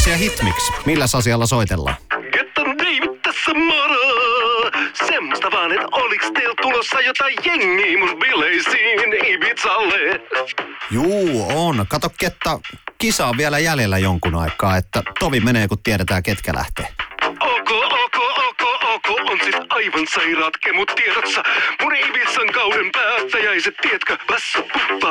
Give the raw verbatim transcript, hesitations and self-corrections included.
asia Hitmix. Milläs asialla soitellaan? Getton David tässä moro! Semmosta vaan, et oliks teillä tulossa jotain jengiä mun bileisiin Ibizalle? Juu, on. Kato, Ketta, kisa on vielä jäljellä jonkun aikaa, että tovi menee, kun tiedetään, ketkä lähtee. Ok, ok, ok, ok, on siis aivan sairaat kemut tiedossa. Mun Ibizan kauden päättäjäiset, tiedätkö, vässä puppa.